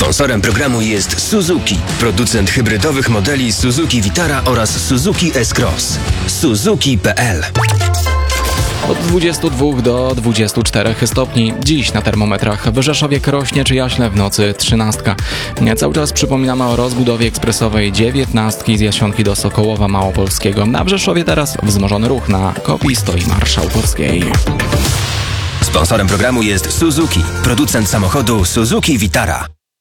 Sponsorem programu jest Suzuki, producent hybrydowych modeli Suzuki Vitara oraz Suzuki S-Cross. Suzuki.pl. Od 22 do 24 stopni. Dziś na termometrach w Rzeszowie, Krośnie czy Jaśle w nocy 13. Cały czas przypominamy o rozbudowie ekspresowej 19 z Jasionki do Sokołowa Małopolskiego. Na Rzeszowie teraz wzmożony ruch na Kopii Stoi Marszałkowskiej. Sponsorem programu jest Suzuki, producent samochodu Suzuki Vitara.